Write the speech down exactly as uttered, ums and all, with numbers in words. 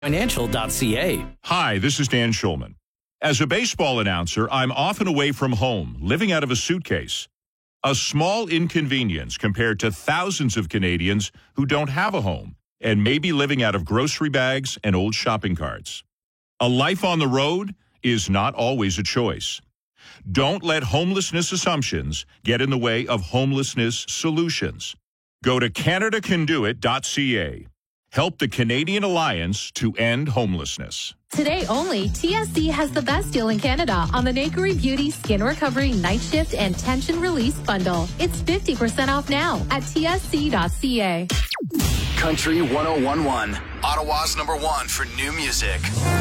Financial dot c a. Hi, this is Dan Schulman. As a baseball announcer, I'm often away from home, living out of a suitcase. A small inconvenience compared to thousands of Canadians who don't have a home and may be living out of grocery bags and old shopping carts. A life on the road is not always a choice. Don't let homelessness assumptions get in the way of homelessness solutions. Go to Canada Can Do It dot c a. Help the Canadian Alliance to end homelessness. Today only, T S C has the best deal in Canada on the Nakery Beauty Skin Recovery Night Shift and Tension Release Bundle. It's fifty percent off now at T S C dot c a. Country one oh one point one, Ottawa's number one for new music.